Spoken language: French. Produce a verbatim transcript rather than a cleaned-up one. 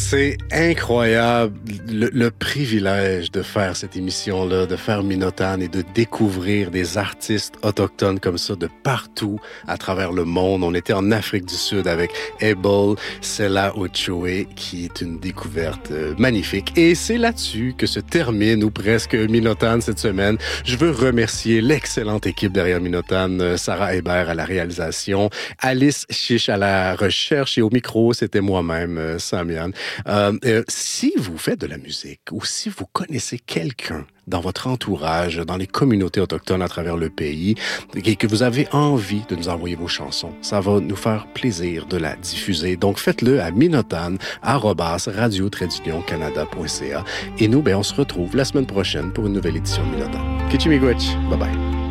C'est incroyable, le, le privilège de faire cette émission-là, de faire Minotane et de découvrir des artistes autochtones comme ça de partout à travers le monde. On était en Afrique du Sud avec Abel Sela Ochoe, qui est une découverte euh, magnifique. Et c'est là-dessus que se termine ou presque Minotane cette semaine. Je veux remercier l'excellente équipe derrière Minotane, Sarah Hébert à la réalisation, Alice Chiche à la recherche et au micro, c'était moi-même, euh, Samian. Euh, euh, si vous faites de la musique ou si vous connaissez quelqu'un dans votre entourage, dans les communautés autochtones à travers le pays, et que vous avez envie de nous envoyer vos chansons, ça va nous faire plaisir de la diffuser. Donc, faites-le à minotane arobase radio tiret canada point c a. Et nous, ben, on se retrouve la semaine prochaine pour une nouvelle édition de Minotane. Kichimigwech, bye bye.